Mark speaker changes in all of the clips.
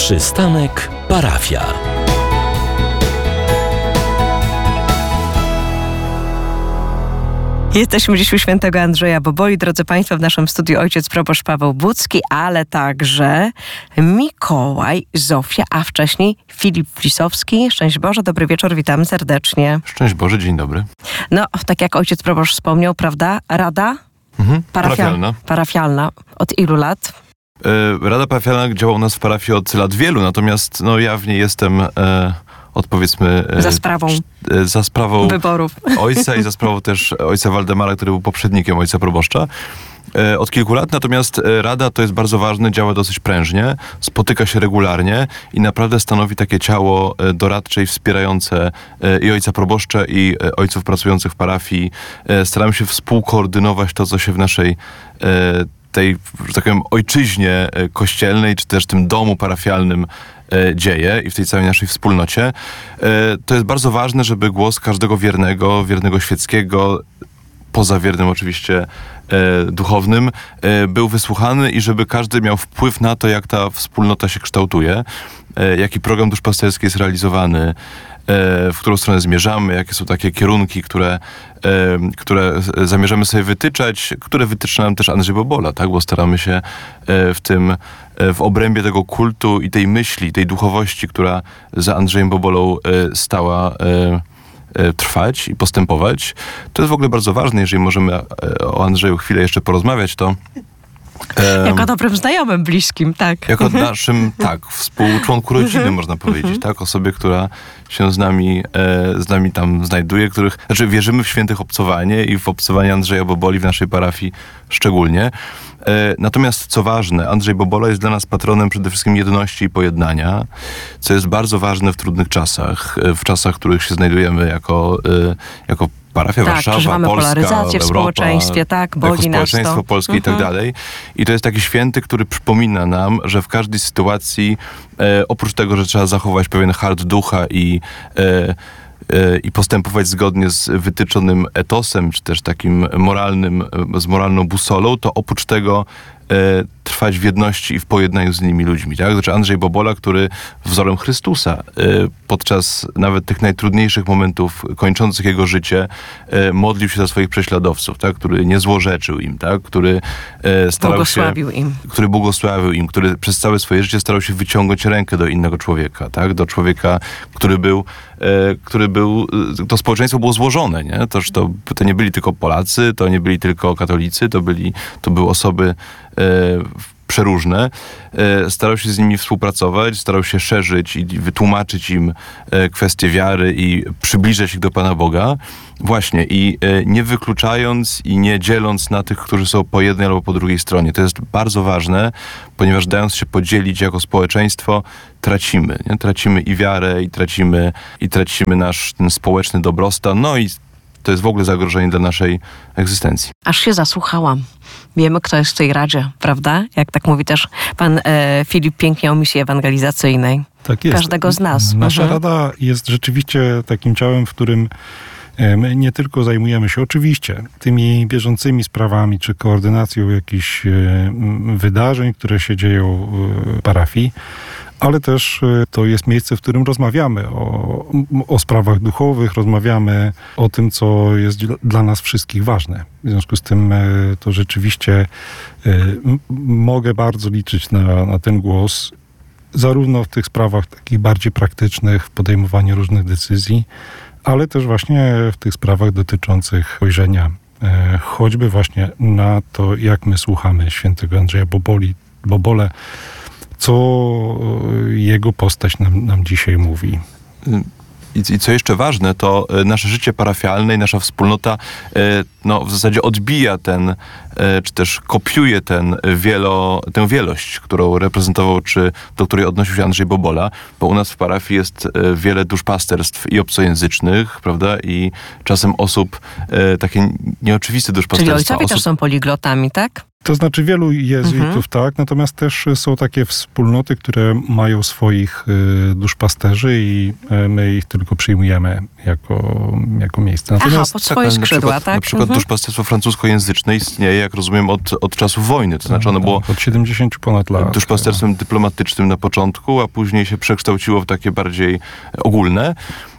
Speaker 1: Przystanek parafia.
Speaker 2: Jesteśmy dziś u świętego Andrzeja Boboli, drodzy Państwo, w naszym studiu ojciec proboszcz Paweł Budzki, ale także Mikołaj, Zofia, a wcześniej Filip Lisowski. Szczęść Boże, dobry wieczór, witamy serdecznie.
Speaker 3: Szczęść Boże, dzień dobry.
Speaker 2: No, tak jak ojciec proboszcz wspomniał, prawda? Rada? Parafialna. Od ilu lat?
Speaker 3: Rada parafialna działa u nas w parafii od lat wielu, natomiast ja w niej jestem od powiedzmy... Za sprawą
Speaker 2: wyborów
Speaker 3: ojca i za sprawą też ojca Waldemara, który był poprzednikiem ojca proboszcza. Od kilku lat, natomiast Rada to jest bardzo ważne, działa dosyć prężnie, spotyka się regularnie i naprawdę stanowi takie ciało doradcze i wspierające i ojca proboszcza, i ojców pracujących w parafii. Staramy się współkoordynować to, co się w naszej tej, że tak powiem, ojczyźnie kościelnej, czy też tym domu parafialnym dzieje i w tej całej naszej wspólnocie. To jest bardzo ważne, żeby głos każdego wiernego świeckiego, poza wiernym oczywiście duchownym, był wysłuchany i żeby każdy miał wpływ na to, jak ta wspólnota się kształtuje, jaki program duszpasterski jest realizowany, w którą stronę zmierzamy, jakie są takie kierunki, które zamierzamy sobie wytyczać, które wytycza nam też Andrzej Bobola, tak? Bo staramy się w obrębie tego kultu i tej myśli, tej duchowości, która za Andrzejem Bobolą stała, trwać i postępować. To jest w ogóle bardzo ważne, jeżeli możemy o Andrzeju chwilę jeszcze porozmawiać, to
Speaker 2: jako dobrym znajomym, bliskim, tak.
Speaker 3: Jako naszym, współczłonku rodziny, można powiedzieć, tak? Osobie, która się z nami tam znajduje, wierzymy w świętych obcowanie i w obcowanie Andrzeja Boboli w naszej parafii szczególnie. Natomiast co ważne, Andrzej Bobola jest dla nas patronem przede wszystkim jedności i pojednania, co jest bardzo ważne w trudnych czasach, w czasach, w których się znajdujemy jako parafia Warszawa,
Speaker 2: przeżywamy
Speaker 3: Polska,
Speaker 2: polaryzację w
Speaker 3: Europa,
Speaker 2: społeczeństwie, boli nas to.
Speaker 3: Społeczeństwo polskie i tak dalej. I to jest taki święty, który przypomina nam, że w każdej sytuacji, oprócz tego, że trzeba zachować pewien hart ducha i postępować zgodnie z wytyczonym etosem, czy też takim z moralną busolą, to oprócz tego trwać w jedności i w pojednaniu z innymi ludźmi. Tak? Znaczy Andrzej Bobola, który wzorem Chrystusa podczas nawet tych najtrudniejszych momentów kończących jego życie modlił się za swoich prześladowców, tak? Który nie złorzeczył im, tak? Który błogosławił im, który przez całe swoje życie starał się wyciągnąć rękę do innego człowieka, tak? Do człowieka, to społeczeństwo było złożone, nie? To nie byli tylko Polacy, to nie byli tylko katolicy, to były osoby przeróżne. Starał się z nimi współpracować, starał się szerzyć i wytłumaczyć im kwestie wiary i przybliżać ich do Pana Boga. Właśnie, i nie wykluczając i nie dzieląc na tych, którzy są po jednej albo po drugiej stronie. To jest bardzo ważne, ponieważ dając się podzielić jako społeczeństwo, tracimy. Nie? Tracimy i wiarę, i tracimy nasz ten społeczny dobrostan, no i to jest w ogóle zagrożenie dla naszej egzystencji.
Speaker 2: Aż się zasłuchałam. Wiemy, kto jest w tej radzie, prawda? Jak tak mówi też pan Filip pięknie o misji ewangelizacyjnej.
Speaker 4: Tak jest.
Speaker 2: Każdego z nas.
Speaker 4: Nasza rada jest rzeczywiście takim ciałem, w którym my nie tylko zajmujemy się oczywiście tymi bieżącymi sprawami, czy koordynacją jakichś wydarzeń, które się dzieją w parafii, ale też to jest miejsce, w którym rozmawiamy o sprawach duchowych, rozmawiamy o tym, co jest dla nas wszystkich ważne. W związku z tym to rzeczywiście mogę bardzo liczyć na ten głos, zarówno w tych sprawach takich bardziej praktycznych, w podejmowaniu różnych decyzji, ale też właśnie w tych sprawach dotyczących spojrzenia choćby właśnie na to, jak my słuchamy świętego Andrzeja Bobole, co jego postać nam dzisiaj mówi.
Speaker 3: I co jeszcze ważne, to nasze życie parafialne i nasza wspólnota w zasadzie odbija czy też kopiuje tę wielość, którą reprezentował, czy do której odnosił się Andrzej Bobola, bo u nas w parafii jest wiele duszpasterstw i obcojęzycznych, prawda, i czasem osób, takie nieoczywiste duszpasterstwa.
Speaker 2: Czyli ojcowie też są poliglotami, tak?
Speaker 4: To znaczy wielu jezuitów, tak, natomiast też są takie wspólnoty, które mają swoich duszpasterzy i my ich tylko przyjmujemy jako miejsce. Natomiast
Speaker 2: pod swoje skrzydła, tak?
Speaker 3: Na przykład duszpasterstwo francuskojęzyczne istnieje, jak rozumiem, od czasów wojny. To znaczy ono było
Speaker 4: od 70 ponad lat.
Speaker 3: duszpasterstwem dyplomatycznym na początku, a później się przekształciło w takie bardziej ogólne.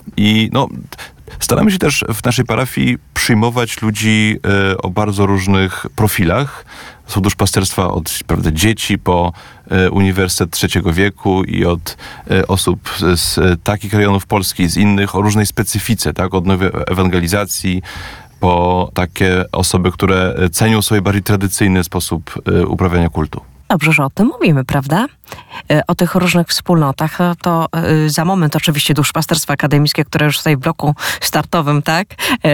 Speaker 3: I staramy się też w naszej parafii przyjmować ludzi o bardzo różnych profilach. Są duszpasterstwa od dzieci po Uniwersytet trzeciego wieku i od osób z takich rejonów Polski, z innych, o różnej specyfice, tak? Od nowej ewangelizacji po takie osoby, które cenią sobie bardziej tradycyjny sposób uprawiania kultu.
Speaker 2: Dobrze, że o tym mówimy, prawda? O tych różnych wspólnotach. To za moment oczywiście duszpasterstwo akademickie, które już tutaj w bloku startowym, tak,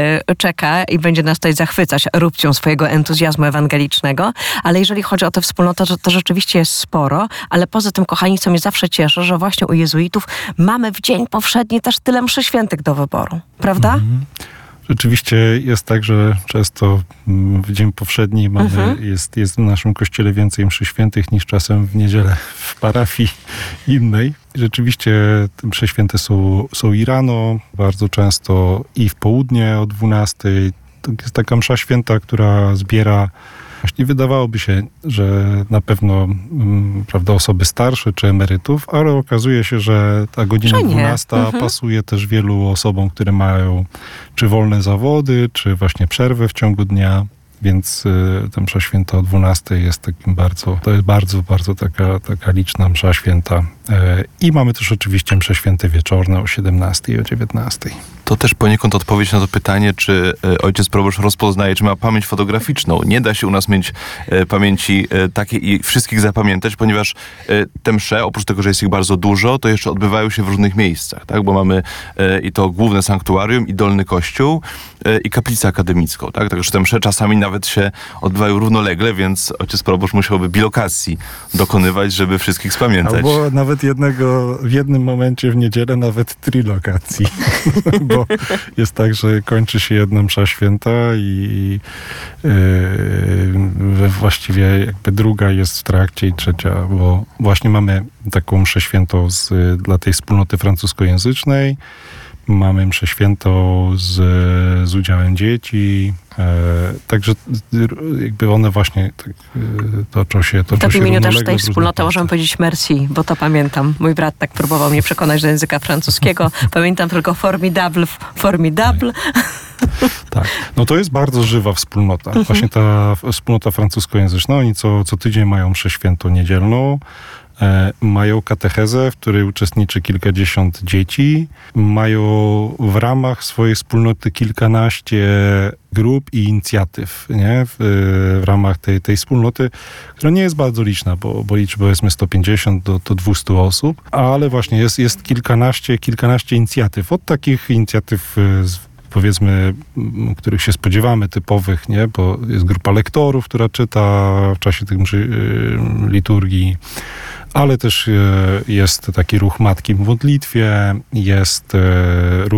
Speaker 2: czeka i będzie nas tutaj zachwycać erupcją swojego entuzjazmu ewangelicznego. Ale jeżeli chodzi o tę wspólnotę, to rzeczywiście jest sporo. Ale poza tym, kochani, co mnie zawsze cieszy, że właśnie u jezuitów mamy w dzień powszedni też tyle mszy świętych do wyboru. Prawda?
Speaker 4: Rzeczywiście jest tak, że często w dzień powszedni jest w naszym kościele więcej mszy świętych niż czasem w niedzielę w parafii innej. Rzeczywiście te msze święte są i rano, bardzo często i w południe o 12. To jest taka msza święta, która zbiera. Właśnie wydawałoby się, że na pewno prawda, osoby starsze czy emerytów, ale okazuje się, że ta godzina 12 pasuje też wielu osobom, które mają czy wolne zawody, czy właśnie przerwę w ciągu dnia. Więc ta msza święta o 12 jest takim bardzo taka liczna msza święta. I mamy też oczywiście msze święte wieczorne o 17 i o 19.
Speaker 3: To też poniekąd odpowiedź na to pytanie, czy ojciec proboszcz rozpoznaje, czy ma pamięć fotograficzną. Nie da się u nas mieć pamięci takiej i wszystkich zapamiętać, ponieważ te msze, oprócz tego, że jest ich bardzo dużo, to jeszcze odbywają się w różnych miejscach, tak? Bo mamy i to główne sanktuarium, i dolny kościół, i kaplicę akademicką, tak? Także te msze czasami nawet się odbywają równolegle, więc ojciec proboszcz musiałby bilokacji dokonywać, żeby wszystkich spamiętać.
Speaker 4: Albo nawet w jednym momencie w niedzielę nawet trilokacji. Bo jest tak, że kończy się jedna msza święta i właściwie jakby druga jest w trakcie i trzecia, bo właśnie mamy taką mszę świętą dla tej wspólnoty francuskojęzycznej. Mamy mszę świętą z udziałem dzieci, także jakby one właśnie tak, toczą się
Speaker 2: w imieniu też tej
Speaker 4: równolegle
Speaker 2: wspólnoty możemy powiedzieć merci, bo to pamiętam. Mój brat tak próbował mnie przekonać do języka francuskiego. Pamiętam tylko formidable.
Speaker 4: Tak. No to jest bardzo żywa wspólnota. Właśnie ta wspólnota francuskojęzyczna, oni co tydzień mają mszę świętą niedzielną. Mają katechezę, w której uczestniczy kilkadziesiąt dzieci. Mają w ramach swojej wspólnoty kilkanaście grup i inicjatyw, nie? W ramach tej wspólnoty, która nie jest bardzo liczna, bo liczy powiedzmy 150 do 200 osób, ale właśnie jest kilkanaście inicjatyw. Od takich inicjatyw powiedzmy, których się spodziewamy, typowych, nie? Bo jest grupa lektorów, która czyta w czasie tych liturgii, ale też jest taki ruch matki w modlitwie, jest ruch